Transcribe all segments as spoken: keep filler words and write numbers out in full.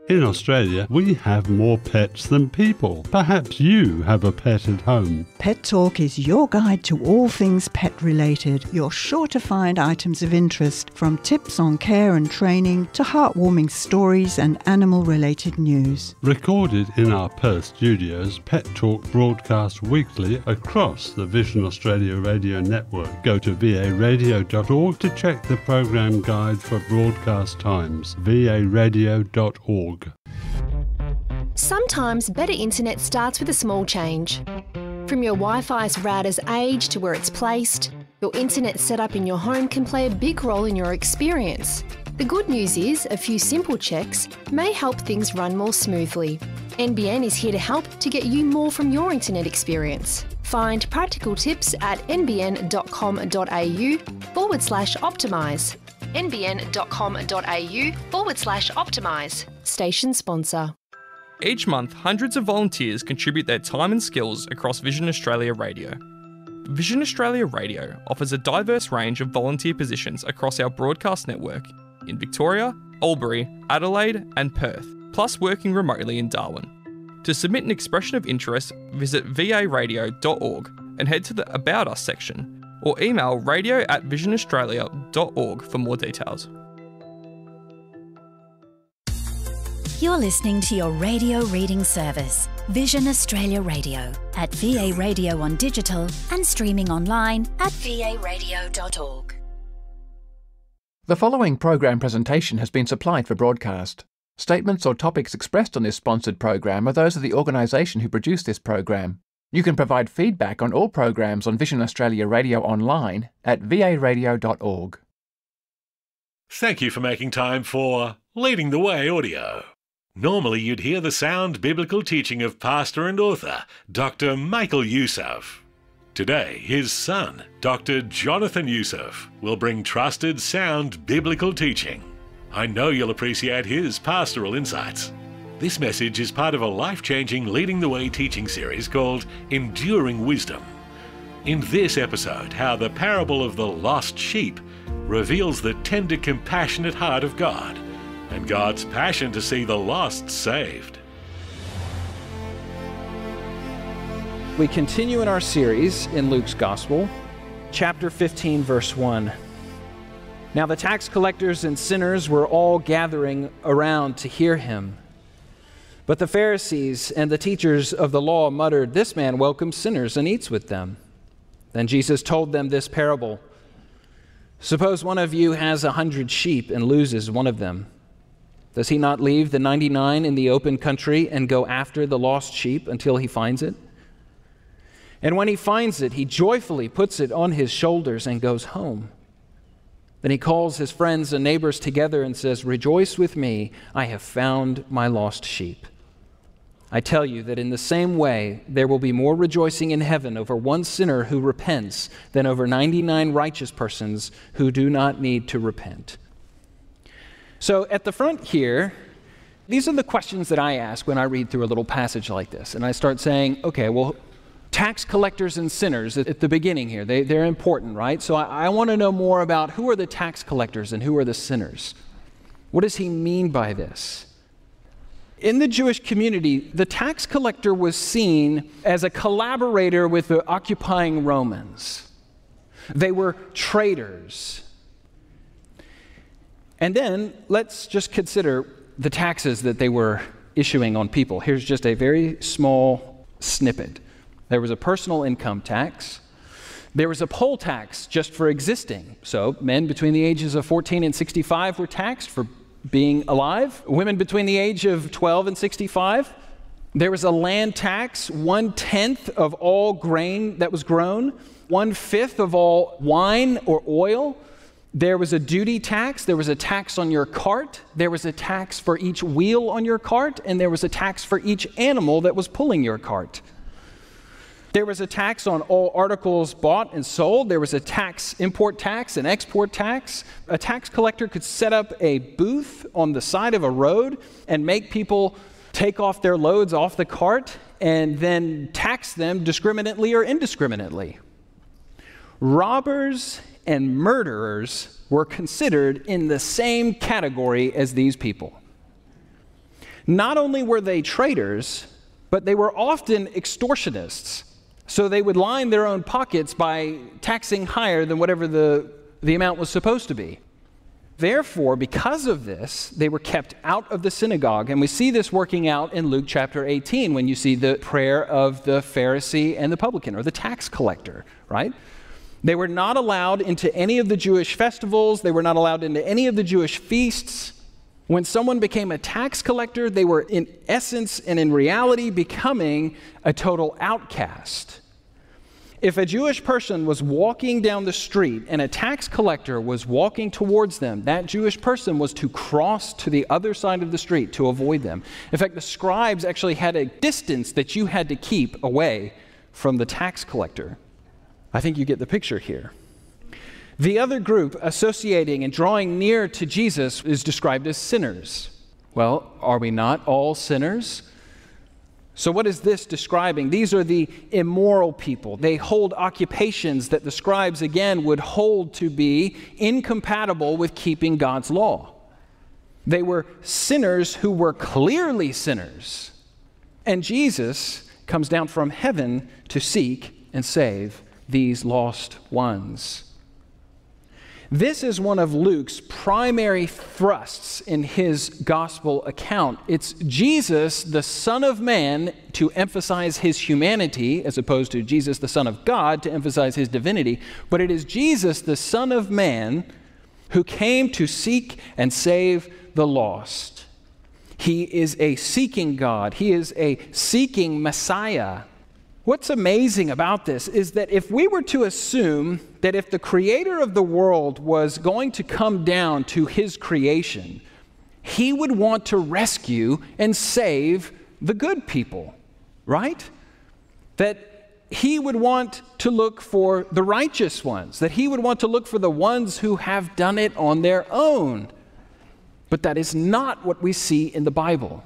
In Australia, we have more pets than people. Perhaps you have a pet at home. Pet Talk is your guide to all things pet-related. You're sure to find items of interest, from tips on care and training to heartwarming stories and animal-related news. Recorded in our Perth studios, Pet Talk broadcasts weekly across the Vision Australia radio network. Go to v a radio dot org to check the program guide for broadcast times. v a radio dot org. Sometimes better internet starts with a small change. From your Wi-Fi's router's age to where it's placed, your internet setup in your home can play a big role in your experience. The good news is a few simple checks may help things run more smoothly. N B N is here to help to get you more from your internet experience. Find practical tips at n b n dot com dot a u forward slash optimise. n b n dot com dot a u forward slash optimise. Station sponsor. Each month, hundreds of volunteers contribute their time and skills across Vision Australia Radio. Vision Australia Radio offers a diverse range of volunteer positions across our broadcast network in Victoria, Albury, Adelaide and Perth, plus working remotely in Darwin. To submit an expression of interest, visit v a radio dot org and head to the About Us section, or email radio at vision australia dot org for more details. You're listening to your radio reading service, Vision Australia Radio, at V A Radio on digital and streaming online at v a radio dot org. The following program presentation has been supplied for broadcast. Statements or topics expressed on this sponsored program are those of the organisation who produced this program. You can provide feedback on all programs on Vision Australia Radio online at v a radio dot org. Thank you for making time for Leading the Way Audio. Normally you'd hear the sound biblical teaching of pastor and author Doctor Michael Youssef. Today, his son, Doctor Jonathan Youssef, will bring trusted sound biblical teaching. I know you'll appreciate his pastoral insights. This message is part of a life-changing Leading the Way teaching series called Enduring Wisdom. In this episode, how the parable of the lost sheep reveals the tender, compassionate heart of God and God's passion to see the lost saved. We continue in our series in Luke's Gospel, chapter fifteen, verse one. Now the tax collectors and sinners were all gathering around to hear him. But the Pharisees and the teachers of the law muttered, "This man welcomes sinners and eats with them." Then Jesus told them this parable. Suppose one of you has a hundred sheep and loses one of them. Does he not leave the ninety-nine in the open country and go after the lost sheep until he finds it? And when he finds it, he joyfully puts it on his shoulders and goes home. Then he calls his friends and neighbors together and says, "Rejoice with me, I have found my lost sheep." I tell you that in the same way, there will be more rejoicing in heaven over one sinner who repents than over ninety-nine righteous persons who do not need to repent. So at the front here, these are the questions that I ask when I read through a little passage like this. And I start saying, okay, well, tax collectors and sinners at the beginning here, they, they're important, right? So I, I want to know more about who are the tax collectors and who are the sinners. What does he mean by this? In the Jewish community, the tax collector was seen as a collaborator with the occupying Romans. They were traitors. And then let's just consider the taxes that they were issuing on people. Here's just a very small snippet. There was a personal income tax. There was a poll tax just for existing. So men between the ages of fourteen and sixty-five were taxed for being alive. Women between the age of twelve and sixty-five. There was a land tax, one-tenth of all grain that was grown, one-fifth of all wine or oil. There was a duty tax, there was a tax on your cart, there was a tax for each wheel on your cart, and there was a tax for each animal that was pulling your cart. There was a tax on all articles bought and sold. There was a tax, import tax and export tax. A tax collector could set up a booth on the side of a road and make people take off their loads off the cart and then tax them discriminately or indiscriminately. Robbers and murderers were considered in the same category as these people. Not only were they traitors, but they were often extortionists. So they would line their own pockets by taxing higher than whatever the, the amount was supposed to be. Therefore, because of this, they were kept out of the synagogue. And we see this working out in Luke chapter eighteen when you see the prayer of the Pharisee and the publican, or the tax collector, right? They were not allowed into any of the Jewish festivals. They were not allowed into any of the Jewish feasts. When someone became a tax collector, they were in essence and in reality becoming a total outcast. If a Jewish person was walking down the street and a tax collector was walking towards them, that Jewish person was to cross to the other side of the street to avoid them. In fact, the scribes actually had a distance that you had to keep away from the tax collector. I think you get the picture here. The other group associating and drawing near to Jesus is described as sinners. Well, are we not all sinners? So what is this describing? These are the immoral people. They hold occupations that the scribes, again, would hold to be incompatible with keeping God's law. They were sinners who were clearly sinners. And Jesus comes down from heaven to seek and save these lost ones. This is one of Luke's primary thrusts in his gospel account. It's Jesus, the Son of Man, to emphasize his humanity, as opposed to Jesus, the Son of God, to emphasize his divinity. But it is Jesus, the Son of Man, who came to seek and save the lost. He is a seeking God. He is a seeking Messiah. What's amazing about this is that if we were to assume that if the creator of the world was going to come down to his creation, he would want to rescue and save the good people, right? That he would want to look for the righteous ones, that he would want to look for the ones who have done it on their own. But that is not what we see in the Bible.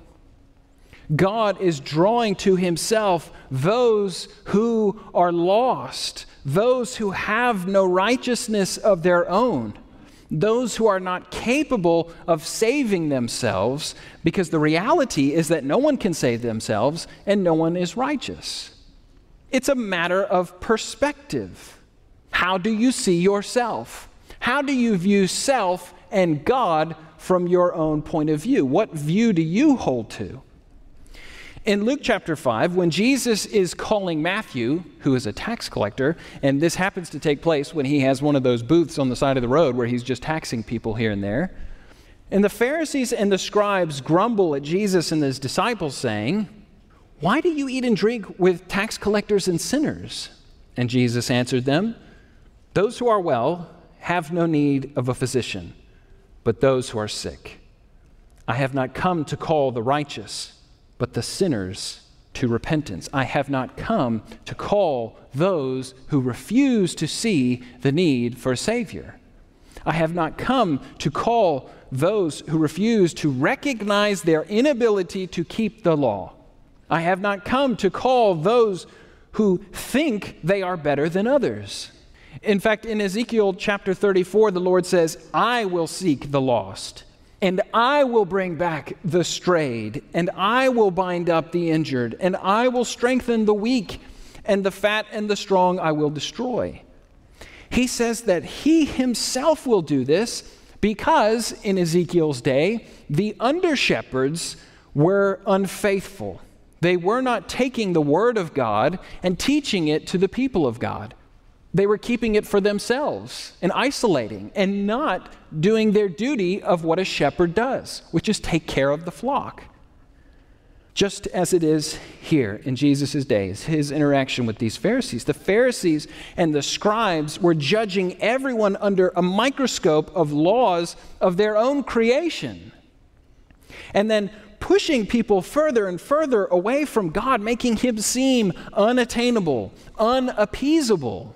God is drawing to himself those who are lost, those who have no righteousness of their own, those who are not capable of saving themselves, because the reality is that no one can save themselves and no one is righteous. It's a matter of perspective. How do you see yourself? How do you view self and God from your own point of view? What view do you hold to? In Luke chapter five, when Jesus is calling Matthew, who is a tax collector, and this happens to take place when he has one of those booths on the side of the road where he's just taxing people here and there, and the Pharisees and the scribes grumble at Jesus and his disciples, saying, "Why do you eat and drink with tax collectors and sinners?" And Jesus answered them, "Those who are well have no need of a physician, but those who are sick. I have not come to call the righteous, but the sinners to repentance. I have not come to call those who refuse to see the need for a Savior. I have not come to call those who refuse to recognize their inability to keep the law. I have not come to call those who think they are better than others." In fact, in Ezekiel chapter thirty-four, the Lord says, "I will seek the lost, and I will bring back the strayed, and I will bind up the injured, and I will strengthen the weak, and the fat and the strong I will destroy." He says that he himself will do this because in Ezekiel's day, the under-shepherds were unfaithful. They were not taking the word of God and teaching it to the people of God. They were keeping it for themselves and isolating and not doing their duty of what a shepherd does, which is take care of the flock. Just as it is here in Jesus' days, his interaction with these Pharisees. The Pharisees and the scribes were judging everyone under a microscope of laws of their own creation, and then pushing people further and further away from God, making him seem unattainable, unappeasable.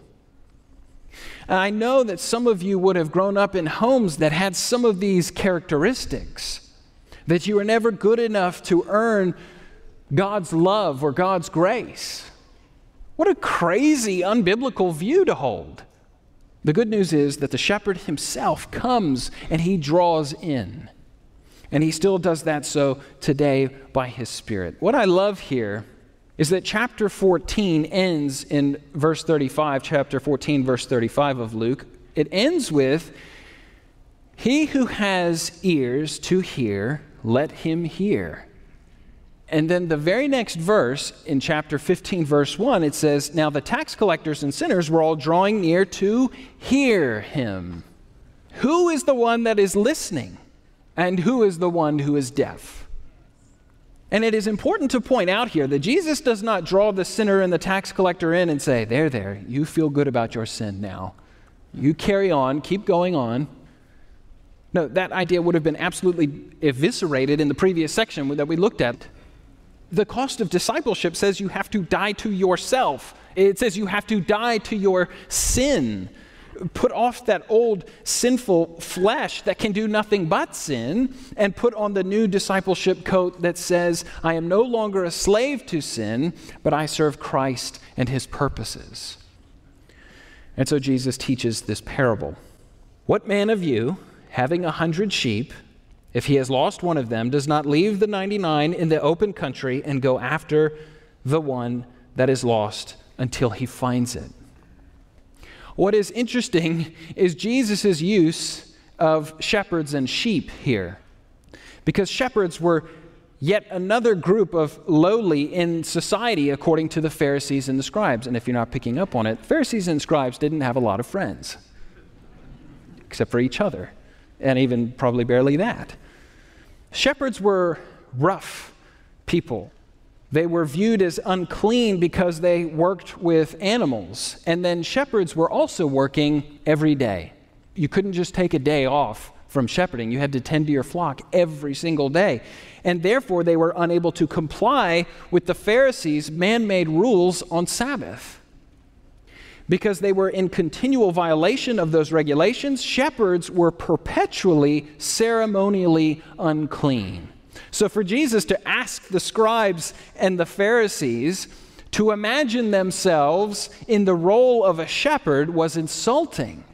And I know that some of you would have grown up in homes that had some of these characteristics, that you were never good enough to earn God's love or God's grace. What a crazy, unbiblical view to hold. The good news is that the shepherd himself comes and he draws in. And he still does that so today by his Spirit. What I love here is that chapter fourteen ends in verse thirty-five, chapter fourteen, verse thirty-five of Luke. It ends with, "He who has ears to hear, let him hear." And then the very next verse, in chapter fifteen, verse one, it says, "Now the tax collectors and sinners were all drawing near to hear him." Who is the one that is listening? And who is the one who is deaf? And it is important to point out here that Jesus does not draw the sinner and the tax collector in and say, "There, there, you feel good about your sin now. You carry on, keep going on." No, that idea would have been absolutely eviscerated in the previous section that we looked at. The cost of discipleship says you have to die to yourself. It says you have to die to your sin. Put off that old sinful flesh that can do nothing but sin, and put on the new discipleship coat that says, "I am no longer a slave to sin, but I serve Christ and his purposes." And so Jesus teaches this parable. "What man of you, having a hundred sheep, if he has lost one of them, does not leave the ninety-nine in the open country and go after the one that is lost until he finds it?" What is interesting is Jesus' use of shepherds and sheep here, because shepherds were yet another group of lowly in society according to the Pharisees and the scribes. And if you're not picking up on it, Pharisees and scribes didn't have a lot of friends, except for each other, and even probably barely that. Shepherds were rough people. They were viewed as unclean because they worked with animals. And then shepherds were also working every day. You couldn't just take a day off from shepherding. You had to tend to your flock every single day. And therefore, they were unable to comply with the Pharisees' man-made rules on Sabbath. Because they were in continual violation of those regulations, shepherds were perpetually ceremonially unclean. So for Jesus to ask the scribes and the Pharisees to imagine themselves in the role of a shepherd was insulting.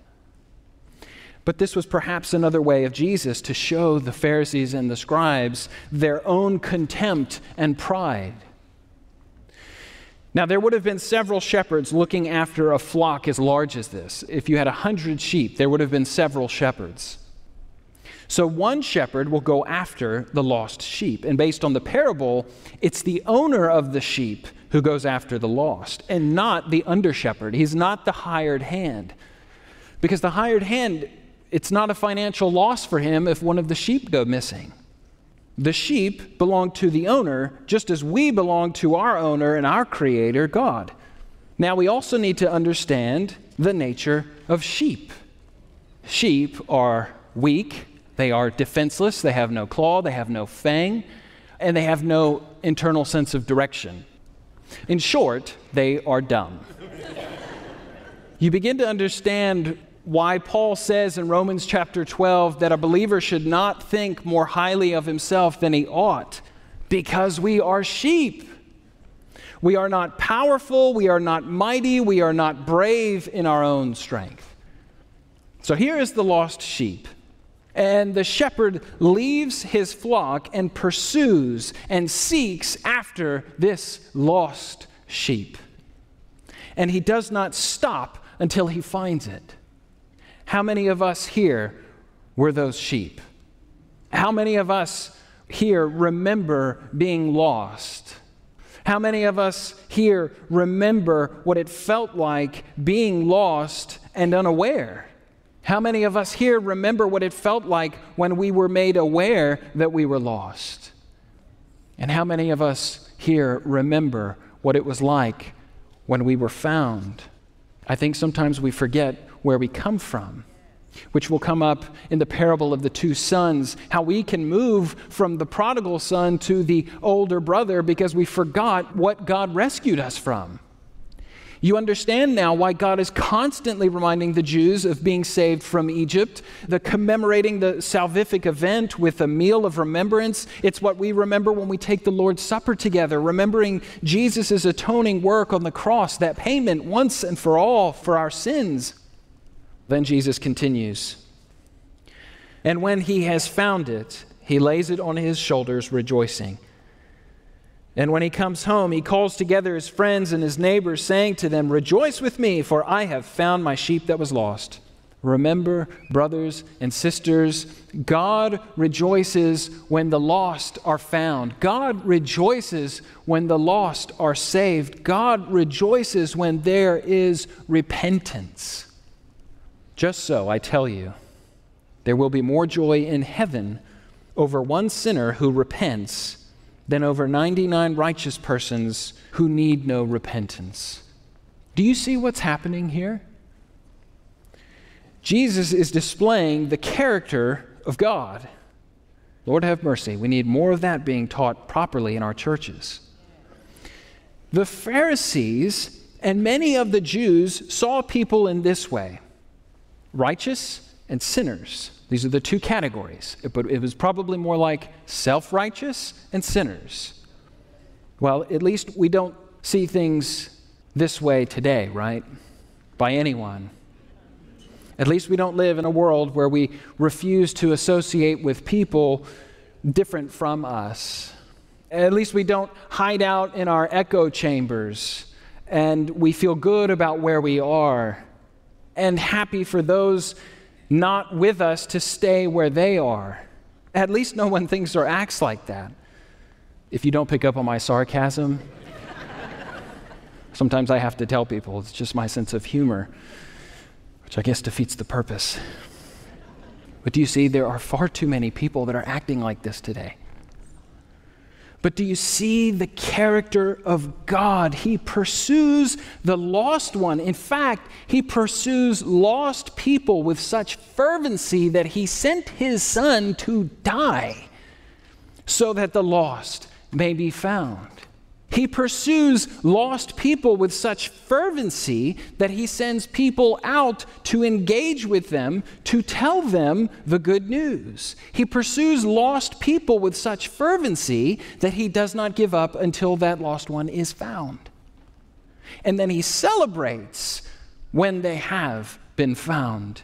But this was perhaps another way of Jesus to show the Pharisees and the scribes their own contempt and pride. Now, there would have been several shepherds looking after a flock as large as this. If you had a hundred sheep, there would have been several shepherds. So one shepherd will go after the lost sheep. And based on the parable, it's the owner of the sheep who goes after the lost, and not the under-shepherd. He's not the hired hand. Because the hired hand, it's not a financial loss for him if one of the sheep go missing. The sheep belong to the owner, just as we belong to our owner and our creator, God. Now, we also need to understand the nature of sheep. Sheep are weak. They are defenseless, they have no claw, they have no fang, and they have no internal sense of direction. In short, they are dumb. You begin to understand why Paul says in Romans chapter twelve that a believer should not think more highly of himself than he ought, because we are sheep. We are not powerful, we are not mighty, we are not brave in our own strength. So here is the lost sheep. And the shepherd leaves his flock and pursues and seeks after this lost sheep. And he does not stop until he finds it. How many of us here were those sheep? How many of us here remember being lost? How many of us here remember what it felt like being lost and unaware? How many of us here remember what it felt like when we were made aware that we were lost? And how many of us here remember what it was like when we were found? I think sometimes we forget where we come from, which will come up in the parable of the two sons, how we can move from the prodigal son to the older brother because we forgot what God rescued us from. You understand now why God is constantly reminding the Jews of being saved from Egypt, the commemorating the salvific event with a meal of remembrance. It's what we remember when we take the Lord's Supper together, remembering Jesus' atoning work on the cross, that payment once and for all for our sins. Then Jesus continues, "And when he has found it, he lays it on his shoulders, rejoicing. And when he comes home, he calls together his friends and his neighbors, saying to them, "Rejoice with me, for I have found my sheep that was lost." Remember, brothers and sisters, God rejoices when the lost are found. God rejoices when the lost are saved. God rejoices when there is repentance. Just so, I tell you, there will be more joy in heaven over one sinner who repents than over ninety-nine righteous persons who need no repentance. Do you see what's happening here? Jesus is displaying the character of God. Lord have mercy. We need more of that being taught properly in our churches. The Pharisees and many of the Jews saw people in this way: righteous and sinners. These are the two categories, but it was probably more like self-righteous and sinners. Well, at least we don't see things this way today, right? By anyone. At least we don't live in a world where we refuse to associate with people different from us. At least we don't hide out in our echo chambers and we feel good about where we are and happy for those not with us to stay where they are. At least no one thinks or acts like that. If you don't pick up on my sarcasm, sometimes I have to tell people it's just my sense of humor, which I guess defeats the purpose. But do you see, there are far too many people that are acting like this today. But do you see the character of God? He pursues the lost one. In fact, he pursues lost people with such fervency that he sent his son to die so that the lost may be found. He pursues lost people with such fervency that he sends people out to engage with them, to tell them the good news. He pursues lost people with such fervency that he does not give up until that lost one is found. And then he celebrates when they have been found.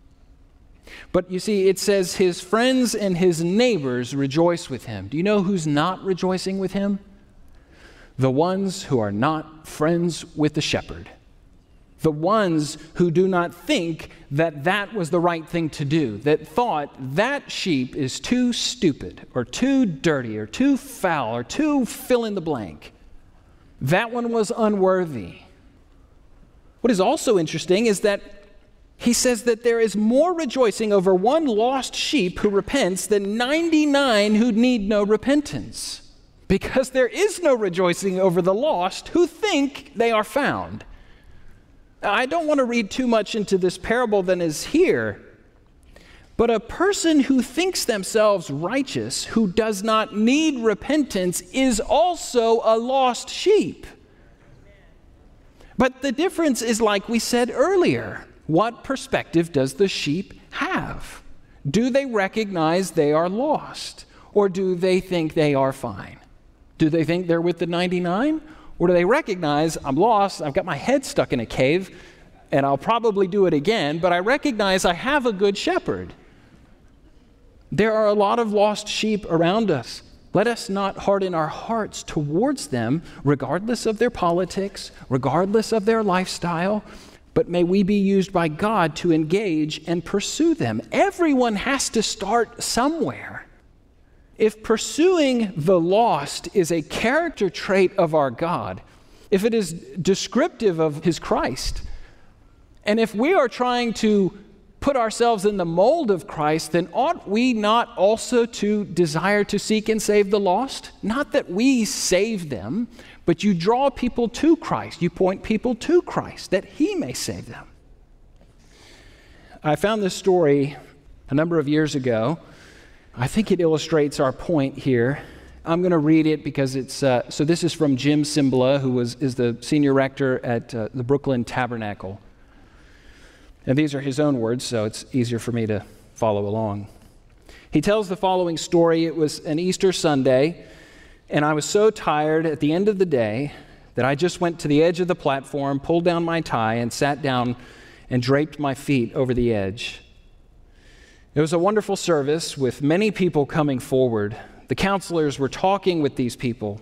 But you see, it says his friends and his neighbors rejoice with him. Do you know who's not rejoicing with him? The ones who are not friends with the shepherd. The ones who do not think that that was the right thing to do, that thought that sheep is too stupid or too dirty or too foul or too fill in the blank. That one was unworthy. What is also interesting is that he says that there is more rejoicing over one lost sheep who repents than ninety-nine who need no repentance. Because there is no rejoicing over the lost who think they are found. I don't want to read too much into this parable than is here, but a person who thinks themselves righteous, who does not need repentance, is also a lost sheep. But the difference is, like we said earlier, what perspective does the sheep have? Do they recognize they are lost, or do they think they are fine? Do they think they're with the ninety-nine? Or do they recognize, I'm lost, I've got my head stuck in a cave, and I'll probably do it again, but I recognize I have a good shepherd. There are a lot of lost sheep around us. Let us not harden our hearts towards them, regardless of their politics, regardless of their lifestyle, but may we be used by God to engage and pursue them. Everyone has to start somewhere. If pursuing the lost is a character trait of our God, if it is descriptive of his Christ, and if we are trying to put ourselves in the mold of Christ, then ought we not also to desire to seek and save the lost? Not that we save them, but you draw people to Christ. You point people to Christ, that he may save them. I found this story a number of years ago. I think it illustrates our point here. I'm going to read it because it's, uh, so this is from Jim Cymbala, who was, is the senior rector at uh, the Brooklyn Tabernacle. And these are his own words, so it's easier for me to follow along. He tells the following story. It was an Easter Sunday, and I was so tired at the end of the day that I just went to the edge of the platform, pulled down my tie, and sat down and draped my feet over the edge. It was a wonderful service with many people coming forward. The counselors were talking with these people.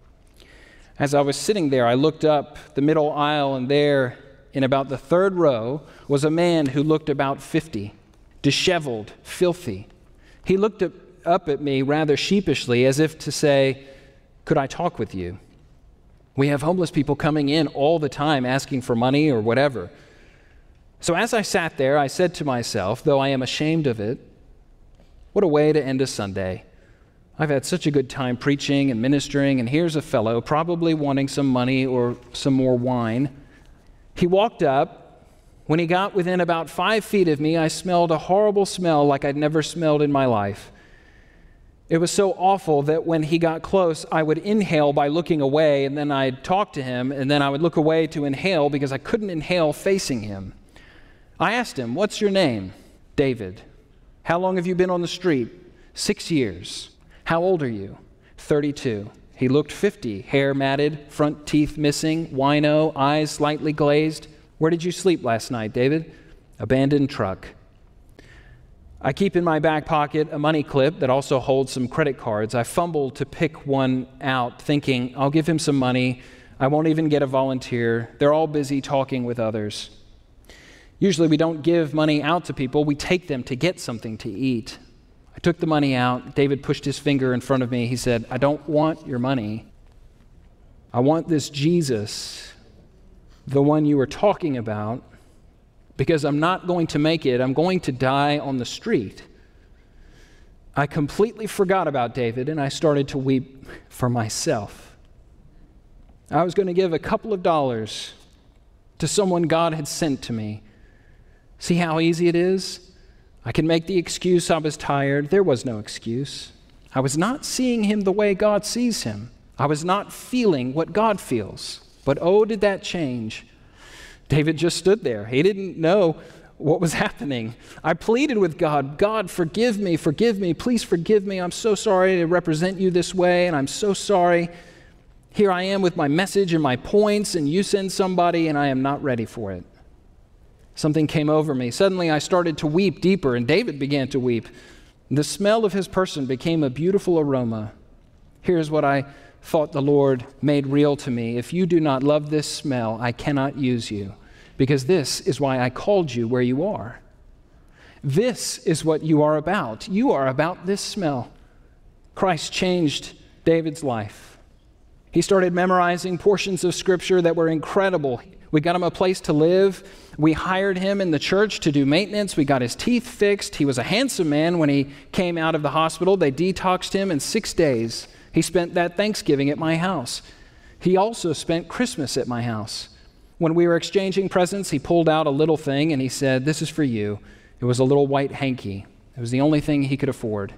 As I was sitting there, I looked up the middle aisle, and there, in about the third row, was a man who looked about fifty, disheveled, filthy. He looked up at me rather sheepishly, as if to say, "Could I talk with you?" We have homeless people coming in all the time asking for money or whatever. So as I sat there, I said to myself, though I am ashamed of it, what a way to end a Sunday. I've had such a good time preaching and ministering, and here's a fellow probably wanting some money or some more wine. He walked up. When he got within about five feet of me, I smelled a horrible smell like I'd never smelled in my life. It was so awful that when he got close, I would inhale by looking away, and then I'd talk to him, and then I would look away to inhale because I couldn't inhale facing him. I asked him, "What's your name?" "David." "How long have you been on the street?" "Six years." "How old are you?" thirty-two. He looked fifty, hair matted, front teeth missing, wino, eyes slightly glazed. "Where did you sleep last night, David?" "Abandoned truck." I keep in my back pocket a money clip that also holds some credit cards. I fumbled to pick one out, thinking, I'll give him some money. I won't even get a volunteer. They're all busy talking with others. Usually we don't give money out to people. We take them to get something to eat. I took the money out. David pushed his finger in front of me. He said, "I don't want your money. I want this Jesus, the one you were talking about, because I'm not going to make it. I'm going to die on the street." I completely forgot about David, and I started to weep for myself. I was going to give a couple of dollars to someone God had sent to me. See how easy it is? I can make the excuse I was tired. There was no excuse. I was not seeing him the way God sees him. I was not feeling what God feels. But oh, did that change. David just stood there. He didn't know what was happening. I pleaded with God, "God, forgive me, forgive me, please forgive me. I'm so sorry to represent you this way, and I'm so sorry. Here I am with my message and my points, and you send somebody, and I am not ready for it." Something came over me. Suddenly I started to weep deeper, and David began to weep. The smell of his person became a beautiful aroma. Here's what I thought the Lord made real to me. If you do not love this smell, I cannot use you, because this is why I called you where you are. This is what you are about. You are about this smell. Christ changed David's life. He started memorizing portions of Scripture that were incredible. We got him a place to live. We hired him in the church to do maintenance. We got his teeth fixed. He was a handsome man when he came out of the hospital. They detoxed him in six days. He spent that Thanksgiving at my house. He also spent Christmas at my house. When we were exchanging presents, he pulled out a little thing and he said, "This is for you." It was a little white hanky. It was the only thing he could afford.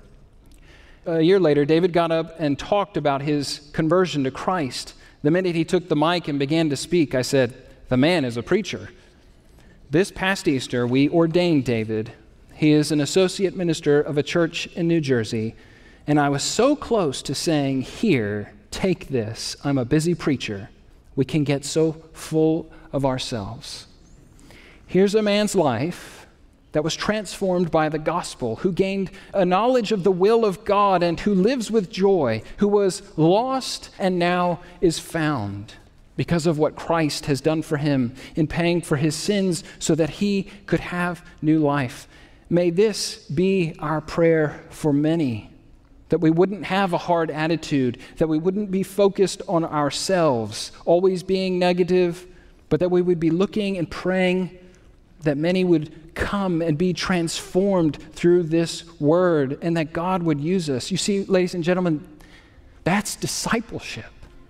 A year later, David got up and talked about his conversion to Christ. The minute he took the mic and began to speak, I said, "The man is a preacher." This past Easter, we ordained David. He is an associate minister of a church in New Jersey, and I was so close to saying, "Here, take this. I'm a busy preacher." We can get so full of ourselves. Here's a man's life that was transformed by the gospel, who gained a knowledge of the will of God and who lives with joy, who was lost and now is found because of what Christ has done for him in paying for his sins so that he could have new life. May this be our prayer for many, that we wouldn't have a hard attitude, that we wouldn't be focused on ourselves, always being negative, but that we would be looking and praying that many would come and be transformed through this word, and that God would use us. You see, ladies and gentlemen, that's discipleship.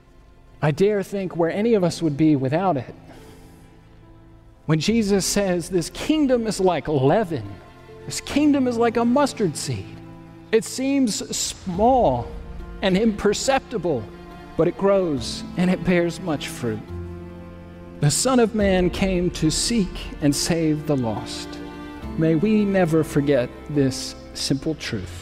I dare think where any of us would be without it. When Jesus says, "This kingdom is like leaven, this kingdom is like a mustard seed. It seems small and imperceptible, but it grows and it bears much fruit. The Son of Man came to seek and save the lost." May we never forget this simple truth.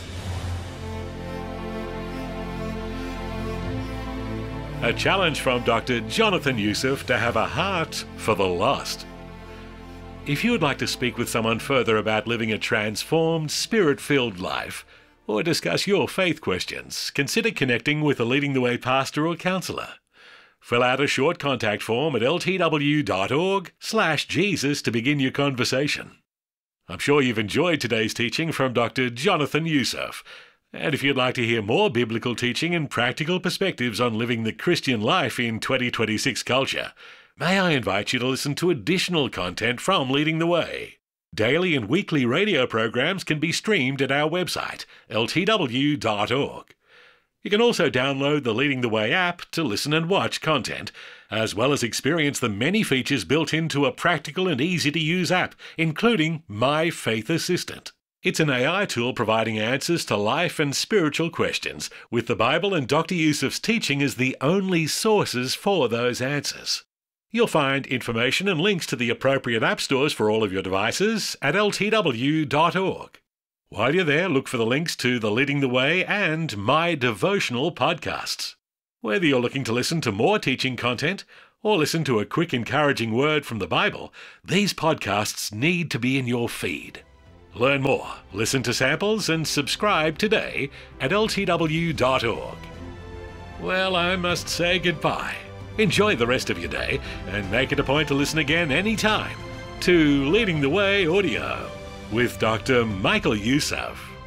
A challenge from Doctor Jonathan Youssef to have a heart for the lost. If you would like to speak with someone further about living a transformed, spirit-filled life, or discuss your faith questions, consider connecting with a Leading the Way pastor or counsellor. Fill out a short contact form at l t w dot org slash Jesus to begin your conversation. I'm sure you've enjoyed today's teaching from Doctor Jonathan Youssef, and if you'd like to hear more biblical teaching and practical perspectives on living the Christian life in twenty twenty-six culture, may I invite you to listen to additional content from Leading the Way. Daily and weekly radio programs can be streamed at our website, l t w dot org. You can also download the Leading the Way app to listen and watch content, as well as experience the many features built into a practical and easy-to-use app, including My Faith Assistant. It's an A I tool providing answers to life and spiritual questions, with the Bible and Doctor Youssef's teaching as the only sources for those answers. You'll find information and links to the appropriate app stores for all of your devices at l t w dot org. While you're there, look for the links to the Leading the Way and My Devotional podcasts. Whether you're looking to listen to more teaching content or listen to a quick encouraging word from the Bible, these podcasts need to be in your feed. Learn more, listen to samples, and subscribe today at l t w dot org. Well, I must say goodbye. Enjoy the rest of your day and make it a point to listen again anytime to Leading the Way Audio with Doctor Michael Youssef.